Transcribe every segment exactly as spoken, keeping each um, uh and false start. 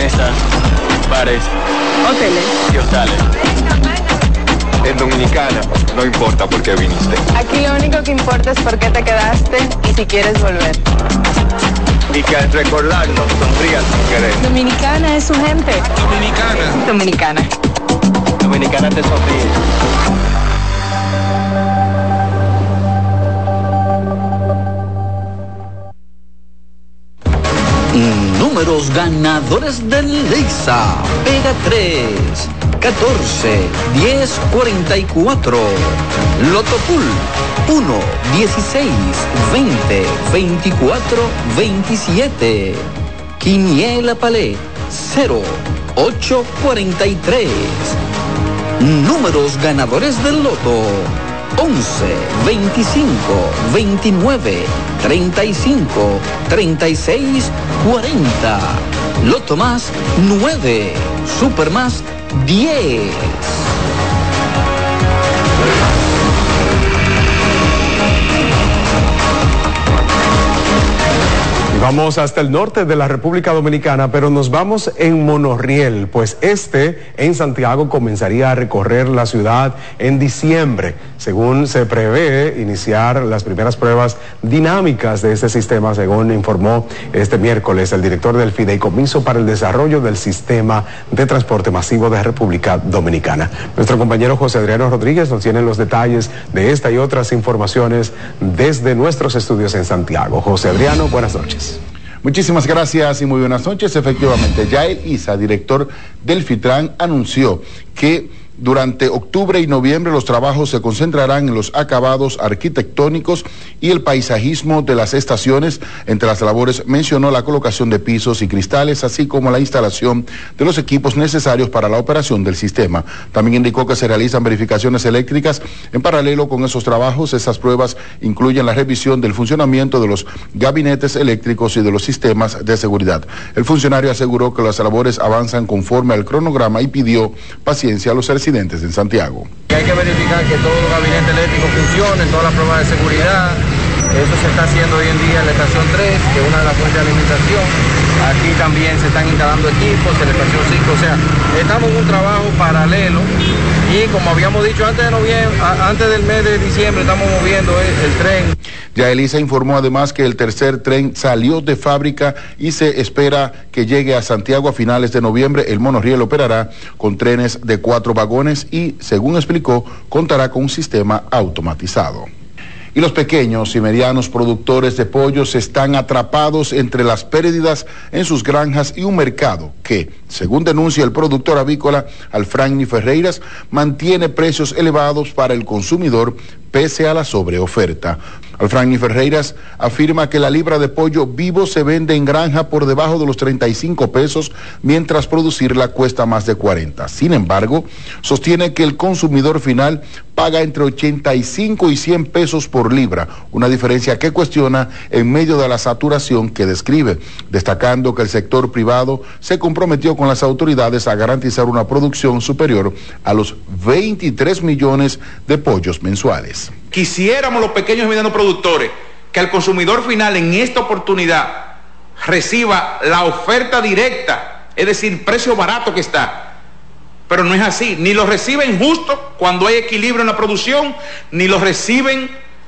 mesas, bares, hoteles y hostales. En Dominicana no importa por qué viniste. Aquí lo único que importa es por qué te quedaste y si quieres volver. Y que al recordarnos sonrías sin querer. Dominicana es su gente. Dominicana. Dominicana. Dominicana te sonríe. Números ganadores de Leisa. Pega tres, catorce, diez, cuarenta y cuatro. Loto Pool uno, dieciséis, veinte, veinticuatro, veintisiete. Quiniela Palé cero, ocho, cuarenta y tres. Números ganadores del Loto: once, veinticinco, veintinueve, treinta y cinco, treinta y seis, cuarenta. Loto Más nueve, Super Más diez. Vamos hasta el norte de la República Dominicana, pero nos vamos en monorriel, pues este en Santiago comenzaría a recorrer la ciudad en diciembre, según se prevé iniciar las primeras pruebas dinámicas de este sistema, según informó este miércoles el director del Fideicomiso para el Desarrollo del Sistema de Transporte Masivo de República Dominicana. Nuestro compañero José Adriano Rodríguez nos tiene los detalles de esta y otras informaciones desde nuestros estudios en Santiago. José Adriano, buenas noches. Muchísimas gracias y muy buenas noches. Efectivamente, Yael Isa, director del FITRAN, anunció que durante octubre y noviembre los trabajos se concentrarán en los acabados arquitectónicos y el paisajismo de las estaciones. Entre las labores mencionó la colocación de pisos y cristales, así como la instalación de los equipos necesarios para la operación del sistema. También indicó que se realizan verificaciones eléctricas. En paralelo con esos trabajos, esas pruebas incluyen la revisión del funcionamiento de los gabinetes eléctricos y de los sistemas de seguridad. El funcionario aseguró que las labores avanzan conforme al cronograma y pidió paciencia a los residentes en Santiago. Hay que verificar que todos los gabinetes eléctricos funcionen, todas las pruebas de seguridad. Eso se está haciendo hoy en día en la estación tres, que es una de las fuentes de alimentación. Aquí también se están instalando equipos en la estación cinco, o sea, estamos en un trabajo paralelo y como habíamos dicho antes de noviembre, antes del mes de diciembre estamos moviendo el, el tren. Yael Isa informó además que el tercer tren salió de fábrica y se espera que llegue a Santiago a finales de noviembre. El monorriel operará con trenes de cuatro vagones y, según explicó, contará con un sistema automatizado. Y los pequeños y medianos productores de pollos están atrapados entre las pérdidas en sus granjas y un mercado que, según denuncia el productor avícola Alfragni Ferreiras, mantiene precios elevados para el consumidor pese a la sobreoferta. Alfragni Ferreiras afirma que la libra de pollo vivo se vende en granja por debajo de los treinta y cinco pesos, mientras producirla cuesta más de cuarenta. Sin embargo, sostiene que el consumidor final paga entre ochenta y cinco y cien pesos por libra, una diferencia que cuestiona en medio de la saturación que describe, destacando que el sector privado se comprometió con las autoridades a garantizar una producción superior a los veintitrés millones de pollos mensuales. Quisiéramos los pequeños y medianos productores que el consumidor final en esta oportunidad reciba la oferta directa, es decir, precio barato que está. Pero no es así, ni lo reciben justo cuando hay equilibrio en la producción, ni lo reciben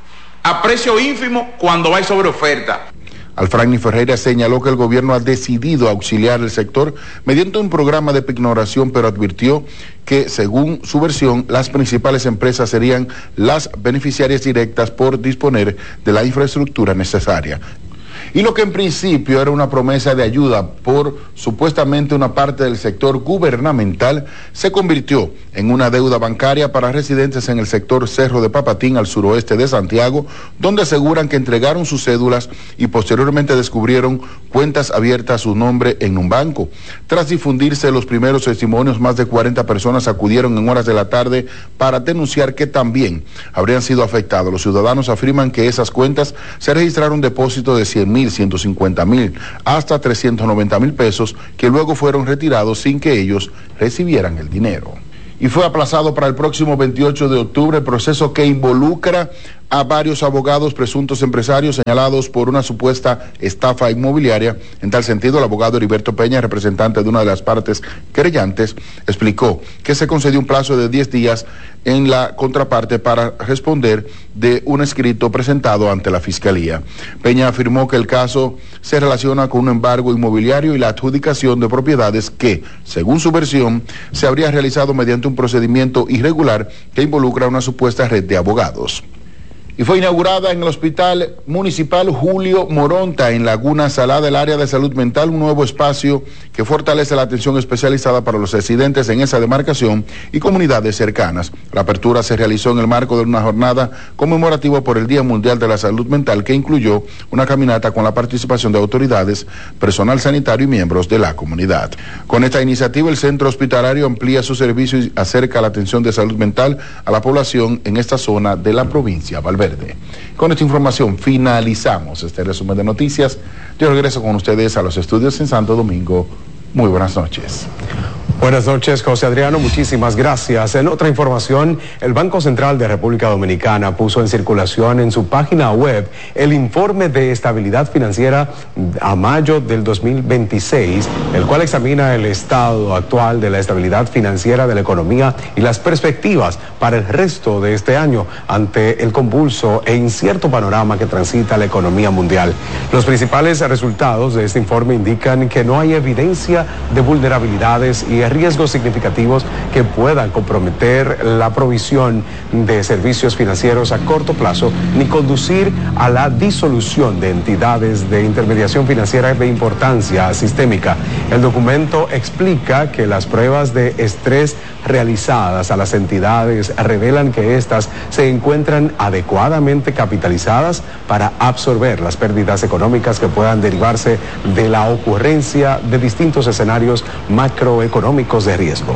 a precio ínfimo cuando hay sobreoferta. Alfragni Ferreira señaló que el gobierno ha decidido auxiliar al sector mediante un programa de pignoración, pero advirtió que, según su versión, las principales empresas serían las beneficiarias directas por disponer de la infraestructura necesaria. Y lo que en principio era una promesa de ayuda por supuestamente una parte del sector gubernamental se convirtió en una deuda bancaria para residentes en el sector Cerro de Papatín, al suroeste de Santiago, donde aseguran que entregaron sus cédulas y posteriormente descubrieron cuentas abiertas a su nombre en un banco. Tras difundirse los primeros testimonios, más de cuarenta personas acudieron en horas de la tarde para denunciar que también habrían sido afectados. Los ciudadanos afirman que esas cuentas se registraron depósitos de cien mil, ciento cincuenta mil, hasta trescientos noventa mil pesos, que luego fueron retirados sin que ellos recibieran el dinero. Y fue aplazado para el próximo veintiocho de octubre el proceso que involucra a varios abogados presuntos empresarios señalados por una supuesta estafa inmobiliaria. En tal sentido, el abogado Heriberto Peña, representante de una de las partes querellantes, explicó que se concedió un plazo de diez días en la contraparte para responder de un escrito presentado ante la Fiscalía. Peña afirmó que el caso se relaciona con un embargo inmobiliario y la adjudicación de propiedades que, según su versión, se habría realizado mediante un procedimiento irregular que involucra una supuesta red de abogados. Y fue inaugurada en el Hospital Municipal Julio Moronta, en Laguna Salada, el área de salud mental, un nuevo espacio que fortalece la atención especializada para los residentes en esa demarcación y comunidades cercanas. La apertura se realizó en el marco de una jornada conmemorativa por el Día Mundial de la Salud Mental, que incluyó una caminata con la participación de autoridades, personal sanitario y miembros de la comunidad. Con esta iniciativa, el centro hospitalario amplía su servicio y acerca la atención de salud mental a la población en esta zona de la provincia de Valverde. Con esta información finalizamos este resumen de noticias. Yo regreso con ustedes a los estudios en Santo Domingo. Muy buenas noches. Buenas noches, José Adriano, muchísimas gracias. En otra información, el Banco Central de República Dominicana puso en circulación en su página web el informe de estabilidad financiera a mayo del dos mil veintiséis, el cual examina el estado actual de la estabilidad financiera de la economía y las perspectivas para el resto de este año ante el convulso e incierto panorama que transita la economía mundial. Los principales resultados de este informe indican que no hay evidencia de vulnerabilidades y riesgos significativos que puedan comprometer la provisión de servicios financieros a corto plazo ni conducir a la disolución de entidades de intermediación financiera de importancia sistémica. El documento explica que las pruebas de estrés realizadas a las entidades revelan que éstas se encuentran adecuadamente capitalizadas para absorber las pérdidas económicas que puedan derivarse de la ocurrencia de distintos escenarios macroeconómicos de riesgo.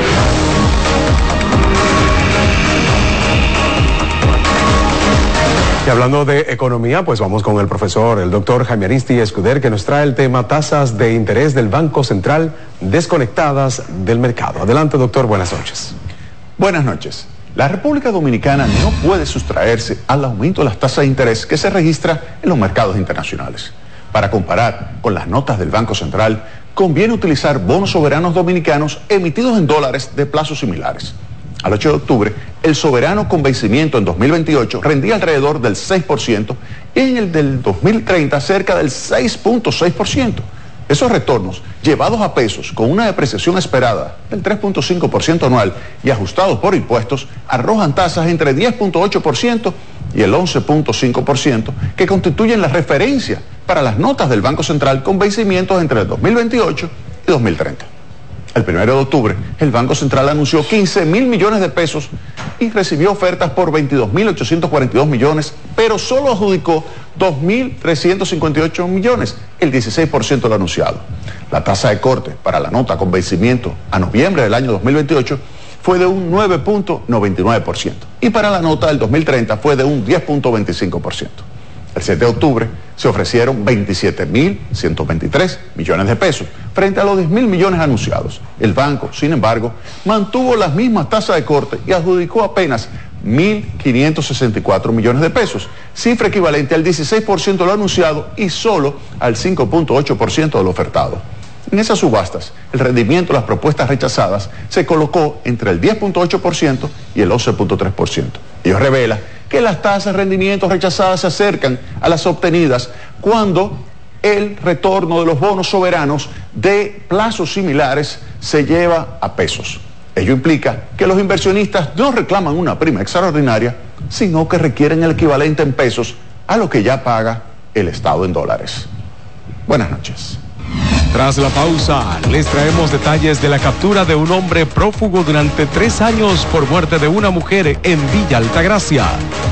Y hablando de economía, pues vamos con el profesor, el doctor Jaime Aristi Escuder, que nos trae el tema tasas de interés del Banco Central desconectadas del mercado. Adelante, doctor, buenas noches. Buenas noches. La República Dominicana no puede sustraerse al aumento de las tasas de interés que se registra en los mercados internacionales. Para comparar con las notas del Banco Central, conviene utilizar bonos soberanos dominicanos emitidos en dólares de plazos similares. Al ocho de octubre, el soberano con vencimiento en dos mil veintiocho rendía alrededor del seis por ciento y en el del dos mil treinta cerca del seis punto seis por ciento. Esos retornos, llevados a pesos con una depreciación esperada del tres punto cinco por ciento anual y ajustados por impuestos, arrojan tasas entre diez punto ocho por ciento y el once punto cinco por ciento, que constituyen la referencia para las notas del Banco Central con vencimientos entre el dos mil veintiocho y dos mil treinta. El primero de octubre, el Banco Central anunció quince mil millones de pesos y recibió ofertas por veintidós mil ochocientos cuarenta y dos millones, pero solo adjudicó dos mil trescientos cincuenta y ocho millones, el dieciséis por ciento de lo anunciado. La tasa de corte para la nota con vencimiento a noviembre del año dos mil veintiocho fue de un nueve punto noventa y nueve por ciento y para la nota del dos mil treinta fue de un diez punto veinticinco por ciento. El siete de octubre se ofrecieron veintisiete mil ciento veintitrés millones de pesos frente a los diez mil millones anunciados. El banco, sin embargo, mantuvo las mismas tasas de corte y adjudicó apenas mil quinientos sesenta y cuatro millones de pesos, cifra equivalente al dieciséis por ciento de lo anunciado y solo al cinco punto ocho por ciento de lo ofertado. En esas subastas, el rendimiento de las propuestas rechazadas se colocó entre el diez punto ocho por ciento y el once punto tres por ciento. Ello revela que las tasas de rendimientos rechazadas se acercan a las obtenidas cuando el retorno de los bonos soberanos de plazos similares se lleva a pesos. Ello implica que los inversionistas no reclaman una prima extraordinaria, sino que requieren el equivalente en pesos a lo que ya paga el Estado en dólares. Buenas noches. Tras la pausa, les traemos detalles de la captura de un hombre prófugo durante tres años por muerte de una mujer en Villa Altagracia.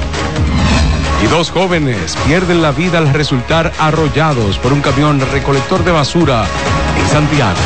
Y dos jóvenes pierden la vida al resultar arrollados por un camión recolector de basura en Santiago.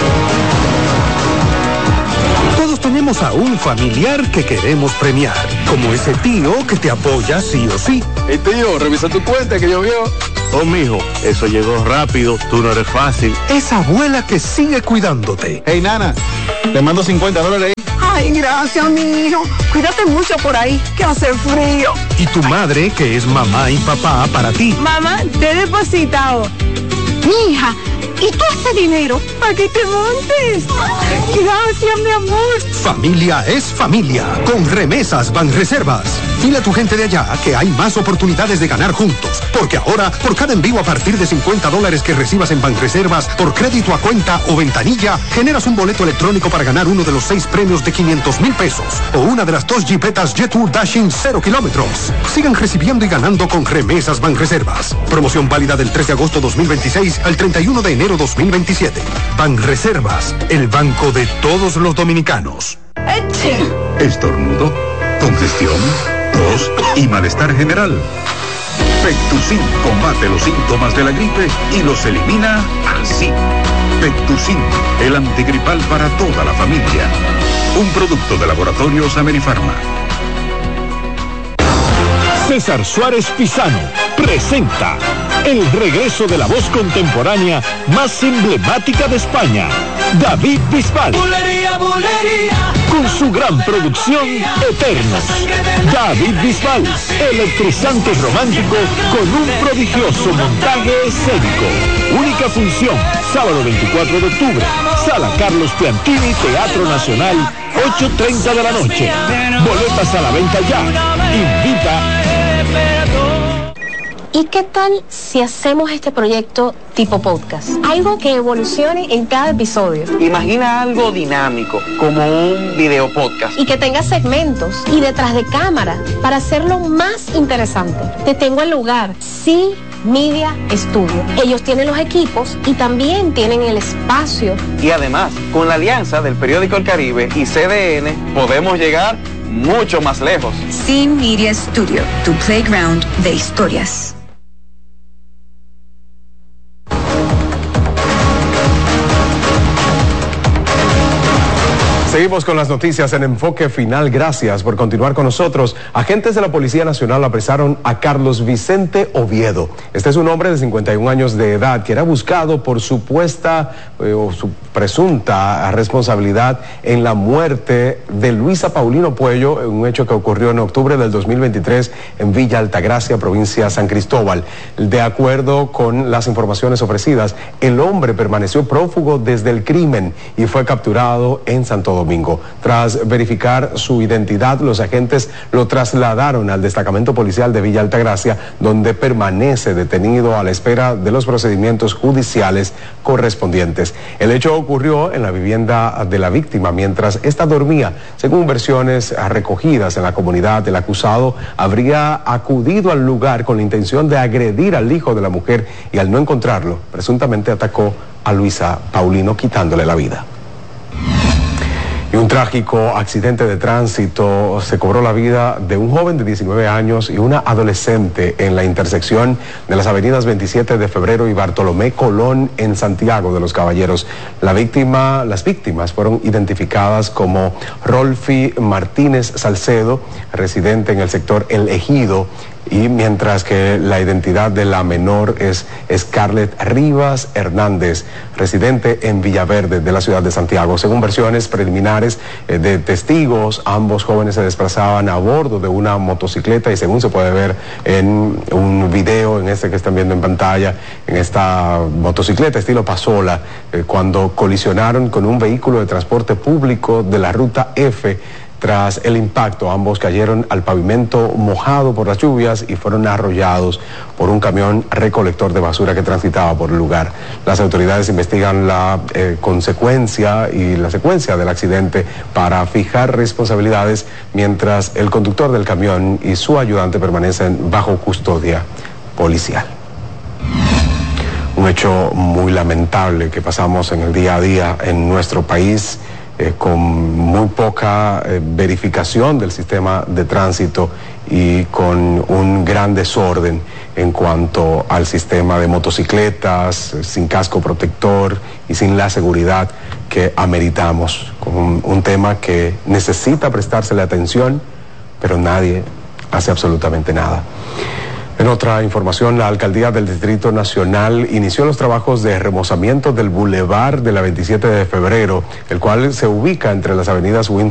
Todos tenemos a un familiar que queremos premiar. Como ese tío que te apoya sí o sí. Hey tío, revisa tu cuenta que llovió. Oh, mijo, eso llegó rápido, tú no eres fácil. Esa abuela que sigue cuidándote. Hey nana, te mando cincuenta dólares ahí. Ay, gracias, mi hijo. Cuídate mucho por ahí, que hace frío. Y tu madre, que es mamá y papá para ti. Mamá, te he depositado. Mija, ¿y todo ese dinero? ¿Para qué te montes? Gracias, mi amor. Familia es familia. Con Remesas Banreservas. Dile a tu gente de allá que hay más oportunidades de ganar juntos. Porque ahora, por cada envío a partir de cincuenta dólares que recibas en Banreservas, por crédito a cuenta o ventanilla, generas un boleto electrónico para ganar uno de los seis premios de quinientos mil pesos. O una de las dos jipetas Jetour Dashing cero kilómetros. Sigan recibiendo y ganando con Remesas Banreservas. Promoción válida del tres de agosto dos mil veintiséis al treinta y uno de enero dos mil veintisiete. Banreservas, el banco de todos los dominicanos. Estornudo, congestión, tos y malestar general. Pectusin combate los síntomas de la gripe y los elimina así. Pectusin, el antigripal para toda la familia. Un producto de Laboratorios Amerifarma. César Suárez Pisano presenta el regreso de la voz contemporánea más emblemática de España, David Bisbal. Bulería, bulería. Con su gran producción Eternos. David Bisbal, electrizante y romántico con un prodigioso montaje escénico. Única función, sábado veinticuatro de octubre, Sala Carlos Piantini, Teatro Nacional, ocho y treinta de la noche. Boletas a la venta ya. Invita. ¿Y qué tal si hacemos este proyecto tipo podcast? Algo que evolucione en cada episodio. Imagina algo dinámico, como un video podcast. Y que tenga segmentos y detrás de cámara para hacerlo más interesante. Te tengo el lugar, sí. Media Studio. Ellos tienen los equipos y también tienen el espacio. Y además, con la alianza del periódico El Caribe y C D N, podemos llegar mucho más lejos. Sí Media Studio, tu playground de historias. Seguimos con las noticias en Enfoque Final. Gracias por continuar con nosotros. Agentes de la Policía Nacional apresaron a Carlos Vicente Oviedo. Este es un hombre de cincuenta y un años de edad que era buscado por supuesta eh, o su presunta responsabilidad en la muerte de Luisa Paulino Puello, un hecho que ocurrió en octubre del dos mil veintitrés en Villa Altagracia, provincia San Cristóbal. De acuerdo con las informaciones ofrecidas, el hombre permaneció prófugo desde el crimen y fue capturado en Santo Domingo. Domingo. Tras verificar su identidad, los agentes lo trasladaron al destacamento policial de Villa Altagracia, donde permanece detenido a la espera de los procedimientos judiciales correspondientes. El hecho ocurrió en la vivienda de la víctima mientras ésta dormía. Según versiones recogidas en la comunidad, el acusado habría acudido al lugar con la intención de agredir al hijo de la mujer y al no encontrarlo, presuntamente atacó a Luisa Paulino quitándole la vida. Y un trágico accidente de tránsito se cobró la vida de un joven de diecinueve años y una adolescente en la intersección de las avenidas veintisiete de febrero y Bartolomé Colón en Santiago de los Caballeros. La víctima, las víctimas fueron identificadas como Rolfi Martínez Salcedo, residente en el sector El Ejido, y mientras que la identidad de la menor es Scarlett Rivas Hernández, residente en Villaverde de la ciudad de Santiago. Según versiones preliminares eh, de testigos, ambos jóvenes se desplazaban a bordo de una motocicleta y según se puede ver en un video, en este que están viendo en pantalla, en esta motocicleta estilo Pasola, eh, cuando colisionaron con un vehículo de transporte público de la ruta F. Tras el impacto, ambos cayeron al pavimento mojado por las lluvias y fueron arrollados por un camión recolector de basura que transitaba por el lugar. Las autoridades investigan la eh, consecuencia y la secuencia del accidente para fijar responsabilidades, mientras el conductor del camión y su ayudante permanecen bajo custodia policial. Un hecho muy lamentable que pasamos en el día a día en nuestro país. Eh, con muy poca eh, verificación del sistema de tránsito y con un gran desorden en cuanto al sistema de motocicletas, eh, sin casco protector y sin la seguridad que ameritamos. Con un, un tema que necesita prestársele atención, pero nadie hace absolutamente nada. En otra información, la Alcaldía del Distrito Nacional inició los trabajos de remozamiento del Boulevard de la veintisiete de febrero, el cual se ubica entre las avenidas Win